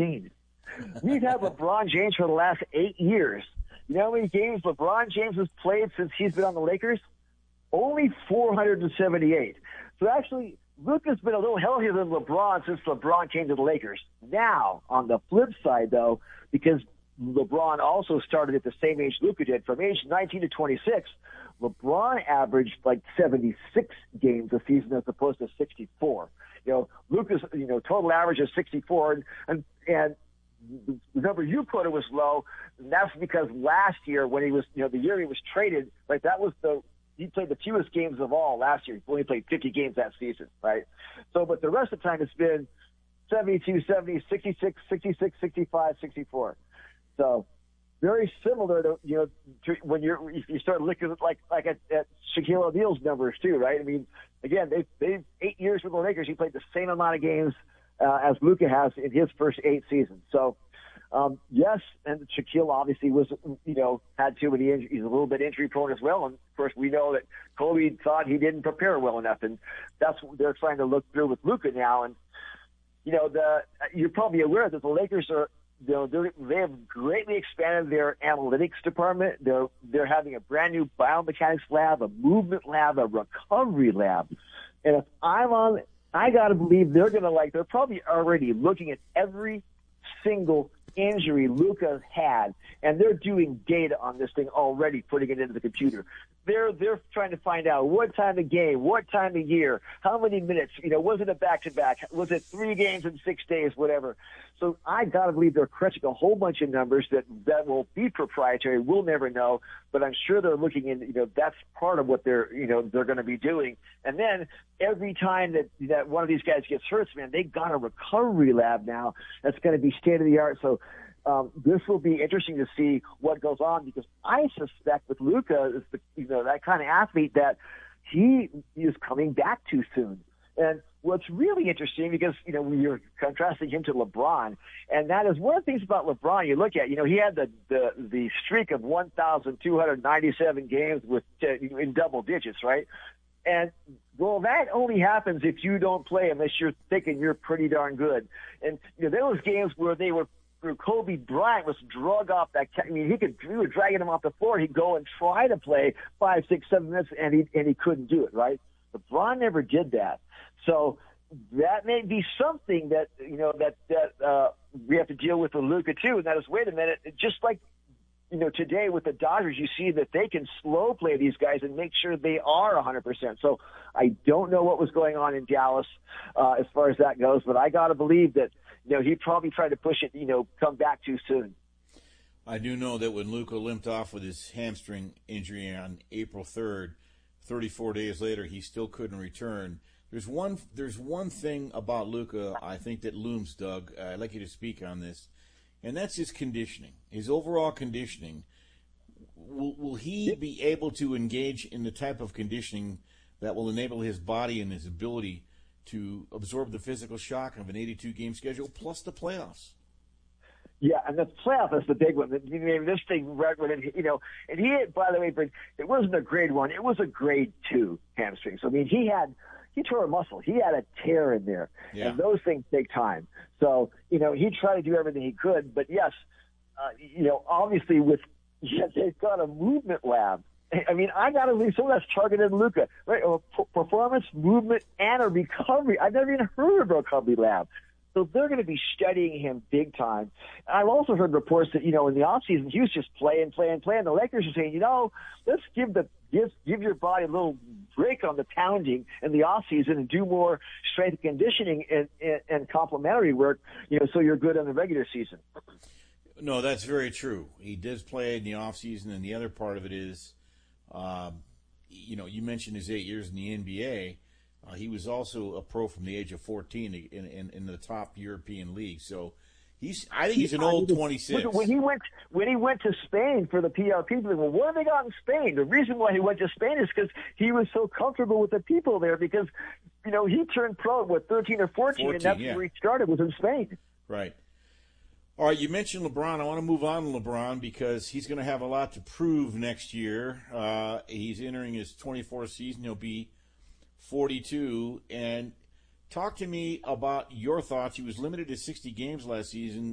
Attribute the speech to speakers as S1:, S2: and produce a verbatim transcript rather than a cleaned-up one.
S1: fourteen. We've had LeBron James for the last eight years. You know how many games LeBron James has played since he's been on the Lakers? Only four hundred seventy-eight. So actually, Luka's been a little healthier than LeBron since LeBron came to the Lakers. Now, on the flip side, though, because LeBron also started at the same age Luka did, from age nineteen to twenty-six, LeBron averaged like seventy-six games a season as opposed to sixty-four. You know, Luka's, you know, total average is sixty-four, and, and, and the number you quoted was low, and that's because last year when he was, you know, the year he was traded, like that was the, he played the fewest games of all last year. He only played fifty games that season, right? So, but the rest of the time it's been seventy-two, seventy, sixty-six, sixty-six, sixty-five, sixty-four. So very similar to, you know, to when you're, if you start looking at like, like at, at Shaquille O'Neal's numbers too, right? I mean, again, they they've eight years with the Lakers. He played the same amount of games uh, as Luka has in his first eight seasons. So, um, yes, and Shaquille obviously was, you know, had too many injuries. He's a little bit injury prone as well. And of course, we know that Kobe thought he didn't prepare well enough, and that's what they're trying to look through with Luka now. And you know, the you're probably aware that the Lakers are, you know, they have greatly expanded their analytics department. They're they're having a brand new biomechanics lab, a movement lab, a recovery lab. And if I'm on, I got to believe they're going to like, they're probably already looking at every single injury Luka had, and they're doing data on this thing already, putting it into the computer. They're they're trying to find out what time of game, what time of year, how many minutes. You know, was it a back-to-back? Was it three games in six days? Whatever. So I gotta believe they're crunching a whole bunch of numbers that that will be proprietary. We'll never know, but I'm sure they're looking in. You know, that's part of what they're you know they're going to be doing. And then every time that that one of these guys gets hurt, man, they got a recovery lab now that's going to be state of the art. So. Um, this will be interesting to see what goes on, because I suspect with Luka is the, you know, that kind of athlete that he is coming back too soon. And what's really interesting, because, you know, you're contrasting him to LeBron, and that is one of the things about LeBron you look at, you know, he had the, the, the streak of one thousand two hundred ninety-seven games with uh, in double digits, right? And, well, that only happens if you don't play unless you're thinking you're pretty darn good. And, you know, there was games where they were, where Kobe Bryant was drug off that. I mean, he could. We were dragging him off the floor. He'd go and try to play five, six, seven minutes, and he and he couldn't do it. Right? LeBron never did that. So that may be something that you know that that uh, we have to deal with with Luka too. And that is, wait a minute, just like you know today with the Dodgers, you see that they can slow play these guys and make sure they are one hundred percent. So I don't know what was going on in Dallas uh, as far as that goes, but I got to believe that. You know, he probably tried to push it, you know, come back too soon.
S2: I do know that when Luka limped off with his hamstring injury on April third, thirty-four days later, he still couldn't return. There's one there's one thing about Luka I think that looms, Doug. Uh, I'd like you to speak on this, and that's his conditioning, his overall conditioning. Will, will he be able to engage in the type of conditioning that will enable his body and his ability to absorb the physical shock of an eighty-two game schedule plus the playoffs?
S1: Yeah, and the playoff is the big one. I mean, this thing, you know, and he, by the way, it wasn't a grade one; it was a grade two hamstring. So I mean, he had he tore a muscle, he had a tear in there, yeah. And those things take time. So you know, he tried to do everything he could, but yes, uh, you know, obviously with yes, they've got a movement lab. I mean, I got to believe some of that's targeted Luka, right? A p- performance, movement, and a recovery. I've never even heard of a recovery lab. So they're going to be studying him big time. I've also heard reports that, you know, in the offseason, he was just playing, playing, playing. The Lakers are saying, you know, let's give the give, give your body a little break on the pounding in the offseason and do more strength conditioning and, and, and complementary work, you know, so you're good in the regular season.
S2: No, that's very true. He does play in the offseason, and the other part of it is, Um, you know, you mentioned his eight years in the N B A. Uh, he was also a pro from the age of fourteen in, in, in the top European league. So he's, I think he's an old twenty-six.
S1: When he went, when he went to Spain for the P R P, well, what have they got in Spain? The reason why he went to Spain is because he was so comfortable with the people there. Because, you know, he turned pro at what, thirteen or fourteen, fourteen and that's yeah. where he started, was in Spain.
S2: Right. All right, you mentioned LeBron. I want to move on to LeBron because he's going to have a lot to prove next year. Uh, he's entering his twenty-fourth season. He'll be forty-two. And talk to me about your thoughts. He was limited to sixty games last season.